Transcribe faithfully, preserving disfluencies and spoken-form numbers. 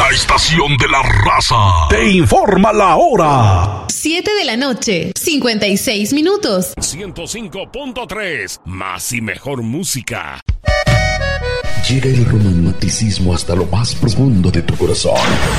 La estación de la raza te informa la hora. siete de la noche, cincuenta y seis minutos. ciento cinco punto tres, más y mejor música. Llega el romanticismo hasta lo más profundo de tu corazón.